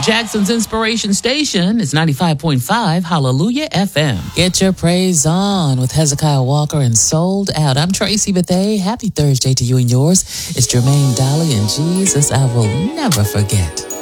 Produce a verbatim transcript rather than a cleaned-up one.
Jackson's Inspiration Station is ninety-five point five Hallelujah F M. Get your praise on with Hezekiah Walker and Sold Out. I'm Tracy Bethea. Happy Thursday to you and yours. It's Jermaine Dolly and Jesus I Will Never Forget.